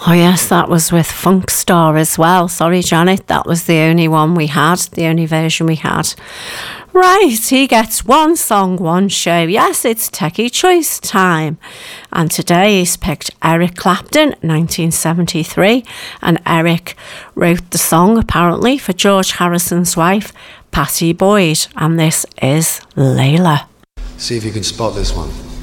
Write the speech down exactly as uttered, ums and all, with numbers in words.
Oh yes, that was with Funk Star as well. Sorry, Janet, that was the only one we had, the only version we had. Right, he gets one song, one show. Yes, it's Techie Choice time. And today he's picked Eric Clapton, nineteen seventy-three. And Eric wrote the song, apparently, for George Harrison's wife, Pattie Boyd. And this is Layla. See if you can spot this one.